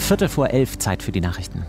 11:15, Zeit für die Nachrichten.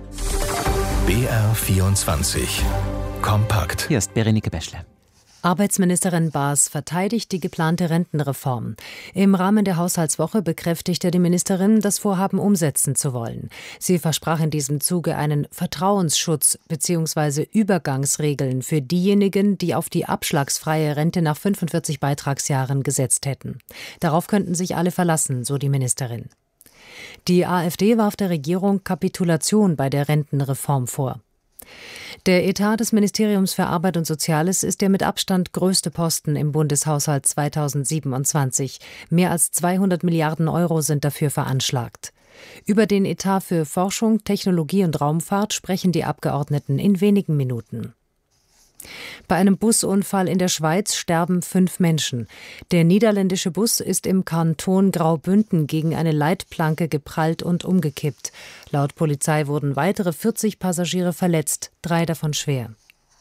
BR 24 kompakt. Hier ist Berenike Beschle. Arbeitsministerin Baas verteidigt die geplante Rentenreform. Im Rahmen der Haushaltswoche bekräftigte die Ministerin, das Vorhaben umsetzen zu wollen. Sie versprach in diesem Zuge einen Vertrauensschutz bzw. Übergangsregeln für diejenigen, die auf die abschlagsfreie Rente nach 45 Beitragsjahren gesetzt hätten. Darauf könnten sich alle verlassen, so die Ministerin. Die AfD warf der Regierung Kapitulation bei der Rentenreform vor. Der Etat des Ministeriums für Arbeit und Soziales ist der mit Abstand größte Posten im Bundeshaushalt 2027. Mehr als 200 Milliarden Euro sind dafür veranschlagt. Über den Etat für Forschung, Technologie und Raumfahrt sprechen die Abgeordneten in wenigen Minuten. Bei einem Busunfall in der Schweiz sterben 5 Menschen. Der niederländische Bus ist im Kanton Graubünden gegen eine Leitplanke geprallt und umgekippt. Laut Polizei wurden weitere 40 Passagiere verletzt, 3 davon schwer.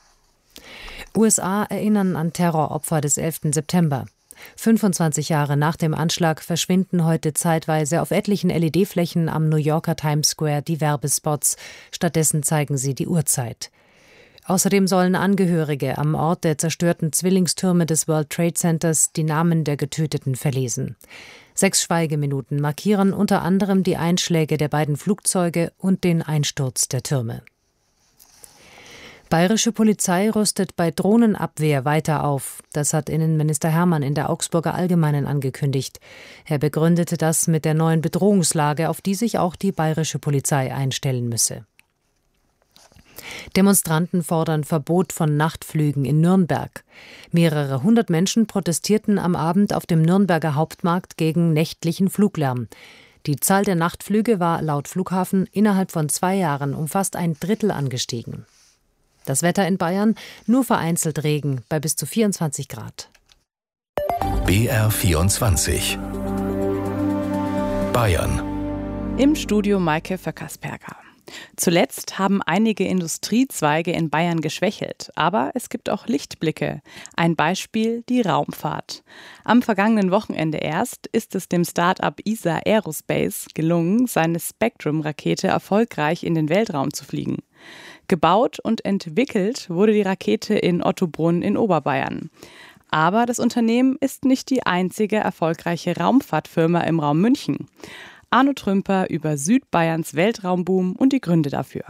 USA erinnern an Terroropfer des 11. September. 25 Jahre nach dem Anschlag verschwinden heute zeitweise auf etlichen LED-Flächen am New Yorker Times Square die Werbespots. Stattdessen zeigen sie die Uhrzeit. Außerdem sollen Angehörige am Ort der zerstörten Zwillingstürme des World Trade Centers die Namen der Getöteten verlesen. 6 Schweigeminuten markieren unter anderem die Einschläge der beiden Flugzeuge und den Einsturz der Türme. Bayerische Polizei rüstet bei Drohnenabwehr weiter auf. Das hat Innenminister Hermann in der Augsburger Allgemeinen angekündigt. Er begründete das mit der neuen Bedrohungslage, auf die sich auch die bayerische Polizei einstellen müsse. Demonstranten fordern Verbot von Nachtflügen in Nürnberg. Mehrere hundert Menschen protestierten am Abend auf dem Nürnberger Hauptmarkt gegen nächtlichen Fluglärm. Die Zahl der Nachtflüge war laut Flughafen innerhalb von 2 Jahren um fast 1/3 angestiegen. Das Wetter in Bayern, nur vereinzelt Regen bei bis zu 24 Grad. BR 24 Bayern. Im Studio Maike Vöckersperger. Zuletzt haben einige Industriezweige in Bayern geschwächelt, aber es gibt auch Lichtblicke. Ein Beispiel die Raumfahrt. Am vergangenen Wochenende erst ist es dem Start-up ESA Aerospace gelungen, seine Spectrum-Rakete erfolgreich in den Weltraum zu fliegen. Gebaut und entwickelt wurde die Rakete in Ottobrunn in Oberbayern. Aber das Unternehmen ist nicht die einzige erfolgreiche Raumfahrtfirma im Raum München. Arno Trümper über Südbayerns Weltraumboom und die Gründe dafür.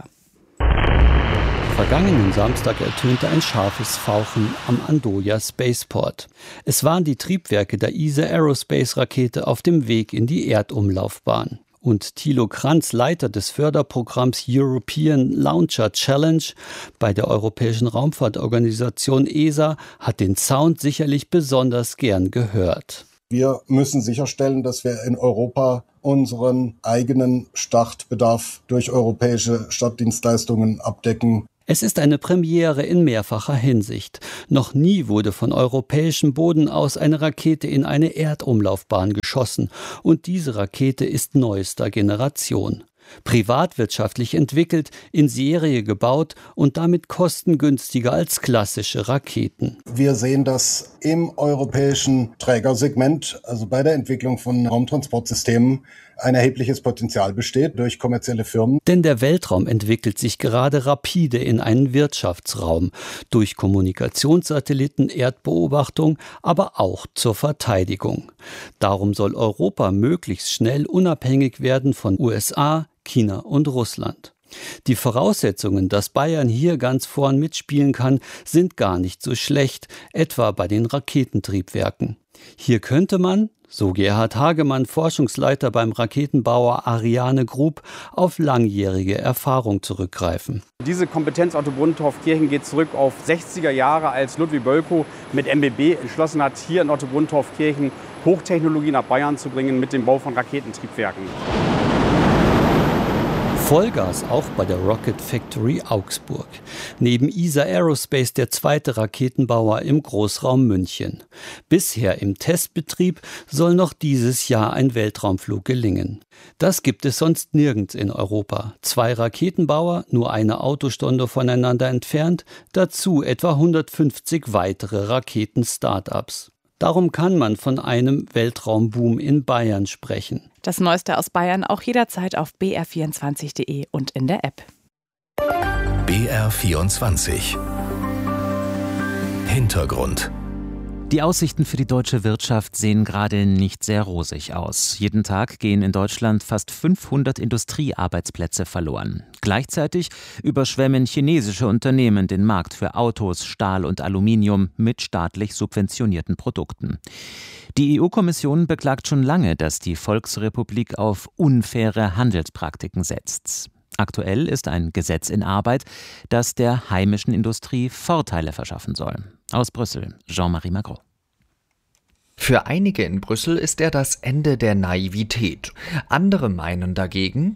Vergangenen Samstag ertönte ein scharfes Fauchen am Andoya Spaceport. Es waren die Triebwerke der ESA Aerospace Rakete auf dem Weg in die Erdumlaufbahn. Und Thilo Kranz, Leiter des Förderprogramms European Launcher Challenge bei der Europäischen Raumfahrtorganisation ESA, hat den Sound sicherlich besonders gern gehört. Wir müssen sicherstellen, dass wir in Europa unseren eigenen Startbedarf durch europäische Startdienstleistungen abdecken. Es ist eine Premiere in mehrfacher Hinsicht. Noch nie wurde von europäischem Boden aus eine Rakete in eine Erdumlaufbahn geschossen. Und diese Rakete ist neuester Generation. Privatwirtschaftlich entwickelt, in Serie gebaut und damit kostengünstiger als klassische Raketen. Wir sehen, dass im europäischen Trägersegment, also bei der Entwicklung von Raumtransportsystemen, ein erhebliches Potenzial besteht durch kommerzielle Firmen. Denn der Weltraum entwickelt sich gerade rapide in einen Wirtschaftsraum, durch Kommunikationssatelliten, Erdbeobachtung, aber auch zur Verteidigung. Darum soll Europa möglichst schnell unabhängig werden von USA, China und Russland. Die Voraussetzungen, dass Bayern hier ganz vorn mitspielen kann, sind gar nicht so schlecht, etwa bei den Raketentriebwerken. Hier könnte man, so Gerhard Hagemann, Forschungsleiter beim Raketenbauer Ariane Group, auf langjährige Erfahrung zurückgreifen. Diese Kompetenz Ottobrunn-Taufkirchen geht zurück auf 60er Jahre, als Ludwig Bölkow mit MBB entschlossen hat, hier in Ottobrunn-Taufkirchen Hochtechnologie nach Bayern zu bringen mit dem Bau von Raketentriebwerken. Vollgas auch bei der Rocket Factory Augsburg. Neben ESA Aerospace der zweite Raketenbauer im Großraum München. Bisher im Testbetrieb soll noch dieses Jahr ein Weltraumflug gelingen. Das gibt es sonst nirgends in Europa. 2 Raketenbauer, nur eine Autostunde voneinander entfernt, dazu etwa 150 weitere Raketen-Startups. Darum kann man von einem Weltraumboom in Bayern sprechen. Das Neueste aus Bayern auch jederzeit auf br24.de und in der App. BR24 Hintergrund. Die Aussichten für die deutsche Wirtschaft sehen gerade nicht sehr rosig aus. Jeden Tag gehen in Deutschland fast 500 Industriearbeitsplätze verloren. Gleichzeitig überschwemmen chinesische Unternehmen den Markt für Autos, Stahl und Aluminium mit staatlich subventionierten Produkten. Die EU-Kommission beklagt schon lange, dass die Volksrepublik auf unfaire Handelspraktiken setzt. Aktuell ist ein Gesetz in Arbeit, das der heimischen Industrie Vorteile verschaffen soll. Aus Brüssel, Jean-Marie Magro. Für einige in Brüssel ist er das Ende der Naivität. Andere meinen dagegen,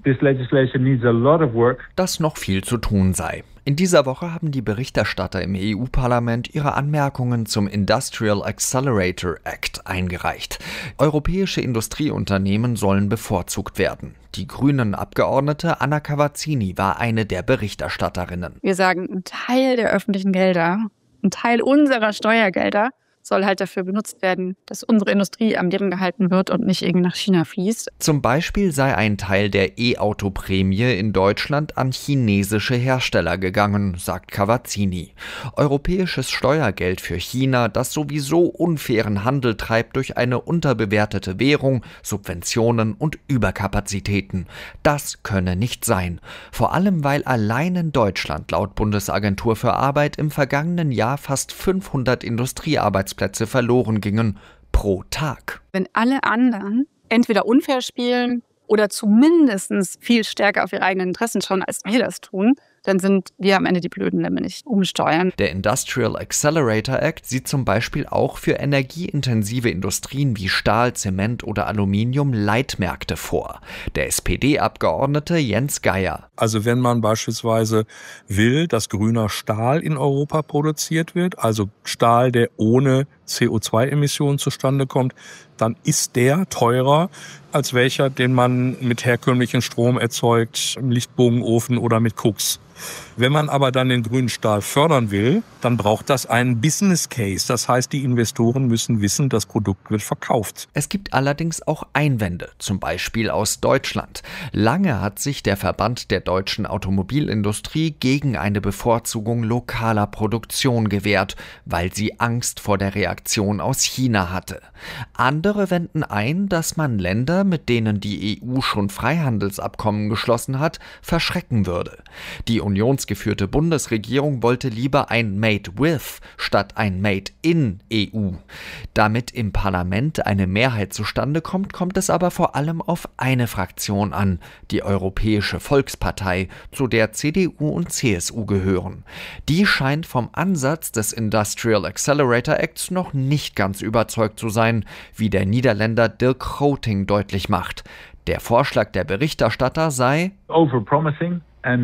dass noch viel zu tun sei. In dieser Woche haben die Berichterstatter im EU-Parlament ihre Anmerkungen zum Industrial Accelerator Act eingereicht. Europäische Industrieunternehmen sollen bevorzugt werden. Die Grünen-Abgeordnete Anna Cavazzini war eine der Berichterstatterinnen. Wir sagen, ein Teil der öffentlichen Gelder, ein Teil unserer Steuergelder soll halt dafür benutzt werden, dass unsere Industrie am Leben gehalten wird und nicht irgendwie nach China fließt. Zum Beispiel sei ein Teil der E-Auto-Prämie in Deutschland an chinesische Hersteller gegangen, sagt Cavazzini. Europäisches Steuergeld für China, das sowieso unfairen Handel treibt durch eine unterbewertete Währung, Subventionen und Überkapazitäten. Das könne nicht sein. Vor allem, weil allein in Deutschland laut Bundesagentur für Arbeit im vergangenen Jahr fast 500 Industriearbeitsplätze verloren gingen pro Tag. Wenn alle anderen entweder unfair spielen oder zumindest viel stärker auf ihre eigenen Interessen schauen, als wir das tun, dann sind wir am Ende die Blöden, wenn wir nicht umsteuern. Der Industrial Accelerator Act sieht zum Beispiel auch für energieintensive Industrien wie Stahl, Zement oder Aluminium Leitmärkte vor. Der SPD-Abgeordnete Jens Geier. Also wenn man beispielsweise will, dass grüner Stahl in Europa produziert wird, also Stahl, der ohne CO2-Emissionen zustande kommt, dann ist der teurer als welcher, den man mit herkömmlichem Strom erzeugt, im Lichtbogenofen oder mit Koks. Wenn man aber dann den grünen Stahl fördern will, dann braucht das einen Business Case. Das heißt, die Investoren müssen wissen, das Produkt wird verkauft. Es gibt allerdings auch Einwände, zum Beispiel aus Deutschland. Lange hat sich der Verband der deutschen Automobilindustrie gegen eine Bevorzugung lokaler Produktion gewehrt, weil sie Angst vor der Reaktion aus China hatte. Andere wenden ein, dass man Länder, mit denen die EU schon Freihandelsabkommen geschlossen hat, verschrecken würde. Die unionsgeführte Bundesregierung wollte lieber ein Made with statt ein Made in EU. Damit im Parlament eine Mehrheit zustande kommt, kommt es aber vor allem auf eine Fraktion an, die Europäische Volkspartei, zu der CDU und CSU gehören. Die scheint vom Ansatz des Industrial Accelerator Acts noch nicht ganz überzeugt zu sein, wie der Niederländer Dirk Groting deutlich macht. Der Vorschlag der Berichterstatter sei overpromising.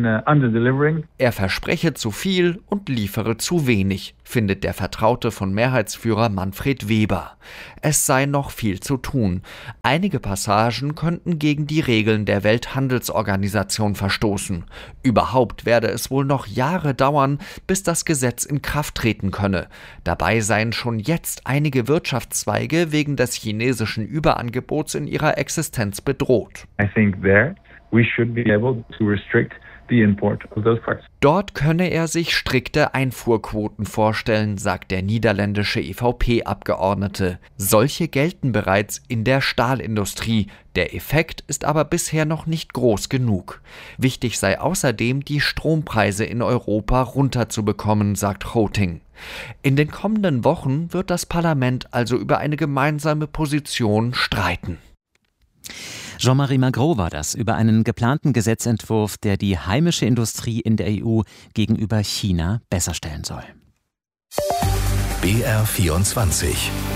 Er verspreche zu viel und liefere zu wenig, findet der Vertraute von Mehrheitsführer Manfred Weber. Es sei noch viel zu tun. Einige Passagen könnten gegen die Regeln der Welthandelsorganisation verstoßen. Überhaupt werde es wohl noch Jahre dauern, bis das Gesetz in Kraft treten könne. Dabei seien schon jetzt einige Wirtschaftszweige wegen des chinesischen Überangebots in ihrer Existenz bedroht. I think there we should be able to restrict the import of those products. Dort könne er sich strikte Einfuhrquoten vorstellen, sagt der niederländische EVP-Abgeordnete. Solche gelten bereits in der Stahlindustrie. Der Effekt ist aber bisher noch nicht groß genug. Wichtig sei außerdem, die Strompreise in Europa runterzubekommen, sagt Groting. In den kommenden Wochen wird das Parlament also über eine gemeinsame Position streiten. Jean-Marie Magro war das über einen geplanten Gesetzentwurf, der die heimische Industrie in der EU gegenüber China besser stellen soll. BR24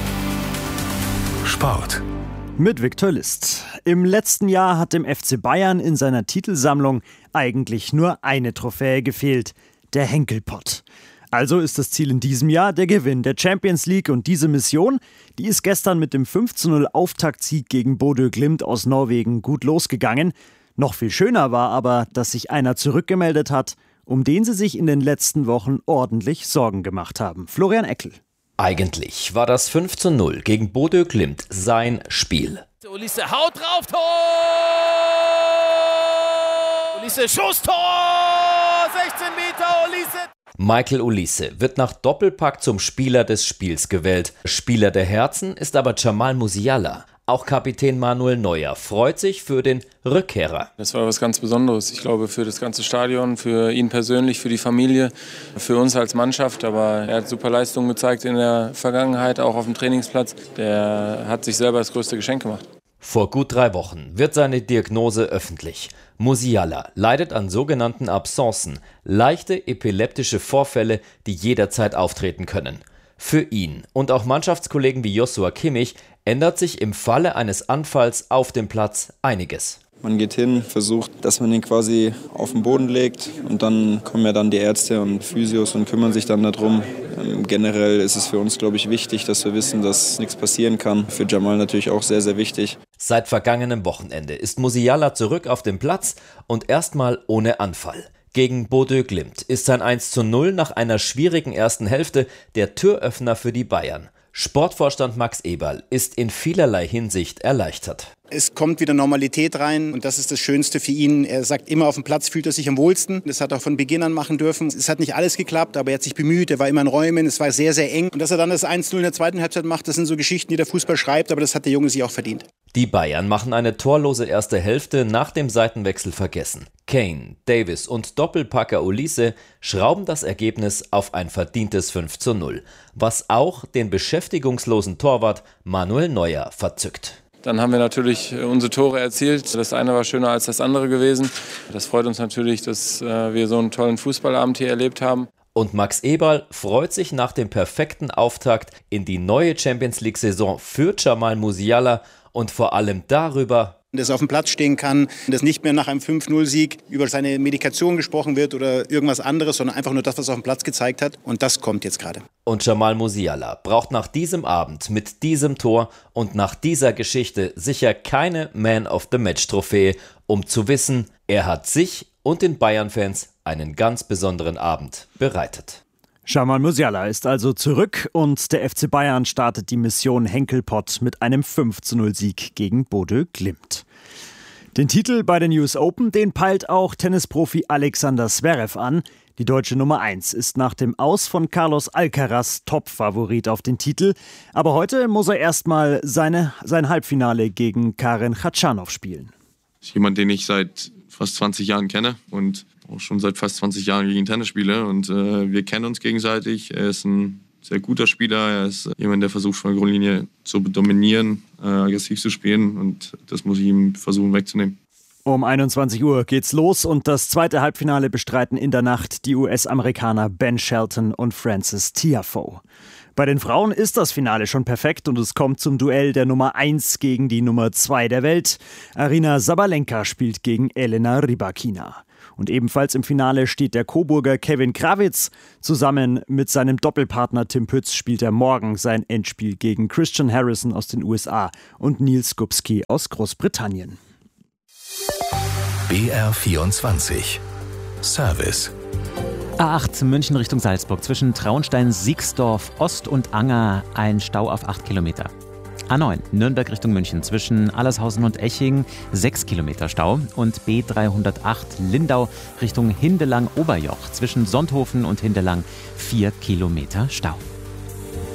Sport. Mit Viktor List. Im letzten Jahr hat dem FC Bayern in seiner Titelsammlung eigentlich nur eine Trophäe gefehlt: der Henkelpott. Also ist das Ziel in diesem Jahr der Gewinn der Champions League, und diese Mission, die ist gestern mit dem 5:0 Auftaktsieg gegen Bodø Glimt aus Norwegen gut losgegangen. Noch viel schöner war aber, dass sich einer zurückgemeldet hat, um den sie sich in den letzten Wochen ordentlich Sorgen gemacht haben. Florian Eckel. Eigentlich war das 5:0 gegen Bodø Glimt sein Spiel. Olise haut drauf, Tor! Olise Schuss, Tor! 16 Meter, Olise! Michael Olise wird nach Doppelpack zum Spieler des Spiels gewählt. Spieler der Herzen ist aber Jamal Musiala. Auch Kapitän Manuel Neuer freut sich für den Rückkehrer. Das war was ganz Besonderes. Ich glaube, für das ganze Stadion, für ihn persönlich, für die Familie, für uns als Mannschaft. Aber er hat super Leistungen gezeigt in der Vergangenheit, auch auf dem Trainingsplatz. Der hat sich selber das größte Geschenk gemacht. Vor gut 3 Wochen wird seine Diagnose öffentlich. Musiala leidet an sogenannten Absencen, leichte epileptische Vorfälle, die jederzeit auftreten können. Für ihn und auch Mannschaftskollegen wie Joshua Kimmich ändert sich im Falle eines Anfalls auf dem Platz einiges. Man geht hin, versucht, dass man ihn quasi auf den Boden legt und dann kommen ja dann die Ärzte und Physios und kümmern sich dann darum. Generell ist es für uns, glaube ich, wichtig, dass wir wissen, dass nichts passieren kann. Für Jamal natürlich auch sehr, sehr wichtig. Seit vergangenem Wochenende ist Musiala zurück auf dem Platz und erstmal ohne Anfall. Gegen Bodø Glimt ist sein 1:0 nach einer schwierigen ersten Hälfte der Türöffner für die Bayern. Sportvorstand Max Eberl ist in vielerlei Hinsicht erleichtert. Es kommt wieder Normalität rein und das ist das Schönste für ihn. Er sagt immer, auf dem Platz fühlt er sich am wohlsten. Das hat er von Beginn an machen dürfen. Es hat nicht alles geklappt, aber er hat sich bemüht. Er war immer in Räumen, es war sehr, sehr eng. Und dass er dann das 1:0 in der zweiten Halbzeit macht, das sind so Geschichten, die der Fußball schreibt, aber das hat der Junge sich auch verdient. Die Bayern machen eine torlose erste Hälfte nach dem Seitenwechsel vergessen. Kane, Davis und Doppelpacker Olise schrauben das Ergebnis auf ein verdientes 5:0, was auch den beschäftigungslosen Torwart Manuel Neuer verzückt. Dann haben wir natürlich unsere Tore erzielt. Das eine war schöner als das andere gewesen. Das freut uns natürlich, dass wir so einen tollen Fußballabend hier erlebt haben. Und Max Eberl freut sich nach dem perfekten Auftakt in die neue Champions-League-Saison für Jamal Musiala und vor allem darüber, dass er auf dem Platz stehen kann, dass nicht mehr nach einem 5:0-Sieg über seine Medikation gesprochen wird oder irgendwas anderes, sondern einfach nur das, was er auf dem Platz gezeigt hat. Und das kommt jetzt gerade. Und Jamal Musiala braucht nach diesem Abend mit diesem Tor und nach dieser Geschichte sicher keine Man-of-the-Match-Trophäe, um zu wissen, er hat sich und den Bayern-Fans einen ganz besonderen Abend bereitet. Jamal Musiala ist also zurück und der FC Bayern startet die Mission Henkelpott mit einem 5:0-Sieg gegen Bodø Glimt. Den Titel bei den US Open, den peilt auch Tennisprofi Alexander Zverev an. Die deutsche Nummer 1 ist nach dem Aus von Carlos Alcaraz Top-Favorit auf den Titel. Aber heute muss er erstmal sein Halbfinale gegen Karen Khachanov spielen. Das ist jemand, den ich seit fast 20 Jahren kenne und auch schon seit fast 20 Jahren gegen Tennis spiele. Und wir kennen uns gegenseitig. Er ist ein sehr guter Spieler. Er ist jemand, der versucht, von der Grundlinie zu dominieren, aggressiv zu spielen. Und das muss ich ihm versuchen wegzunehmen. Um 21 Uhr geht's los und das zweite Halbfinale bestreiten in der Nacht die US-Amerikaner Ben Shelton und Frances Tiafoe. Bei den Frauen ist das Finale schon perfekt und es kommt zum Duell der Nummer 1 gegen die Nummer 2 der Welt. Aryna Sabalenka spielt gegen Elena Rybakina. Und ebenfalls im Finale steht der Coburger Kevin Krawitz. Zusammen mit seinem Doppelpartner Tim Pütz spielt er morgen sein Endspiel gegen Christian Harrison aus den USA und Nils Skupski aus Großbritannien. BR24 Service. A8 München Richtung Salzburg zwischen Traunstein-Siegsdorf, Ost und Anger ein Stau auf 8 Kilometer. A9 Nürnberg Richtung München zwischen Allershausen und Eching 6 Kilometer Stau und B308 Lindau Richtung Hindelang-Oberjoch zwischen Sonthofen und Hindelang 4 Kilometer Stau.